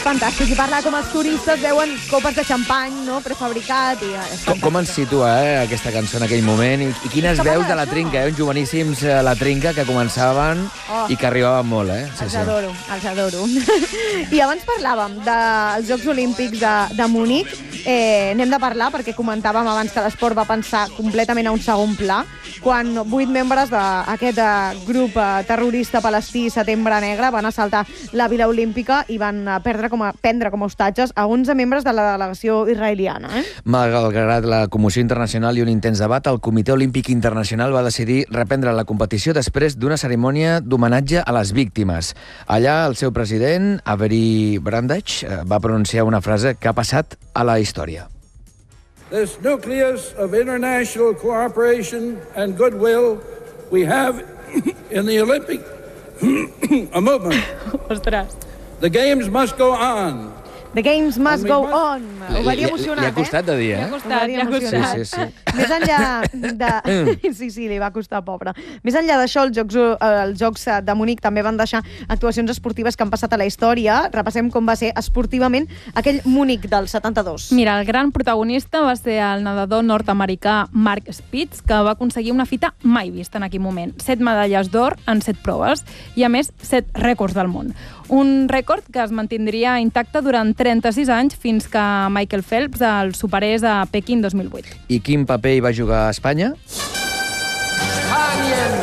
fantàstic. I parlar com els turistes veuen copes de xampany, no?, prefabricat. Com ens situa aquesta cançó en aquell moment? I quines veus de la Trinca, uns joveníssims la Trinca que començaven i que arribaven molt, Sí, els adoro. I abans parlàvem dels Jocs Olímpics de Munic. N'hem de parlar perquè comentàvem abans que l'esport va pensar completament a un segon pla quan 8 membres d'aquest grup terrorista palestí Setembre Negre van assaltar la Vila Olímpica i van prendre com a hostatges a 11 membres de la delegació israeliana. Malgrat la commoció internacional i un intens debat, el Comitè Olímpic Internacional va decidir reprendre la competició després d'una cerimònia d'homenatge a les víctimes. Allà, el seu president, Avery Brundage, va pronunciar una frase que ha passat a la història. This nucleus of international cooperation and goodwill we have in the Olympic movement. Ostres. The games must go on. The games must go on. Ho varia emocionat, Li ha costat de dir, Li ha costat. Sí. Més enllà de... Sí, li va costar, pobre. Més enllà d'això, els Jocs de Munic també van deixar actuacions esportives que han passat a la història. Repassem com va ser esportivament aquell Munic del 72. Mira, el gran protagonista va ser el nedador nord-americà Mark Spitz, que va aconseguir una fita mai vista en aquell moment. 7 medalles d'or en 7 proves i, a més, 7 rècords del món. Un rècord que es mantindria intacte durant 36 anys fins que Michael Phelps el superés a Pequín 2008. I quin paper hi va jugar a Espanya?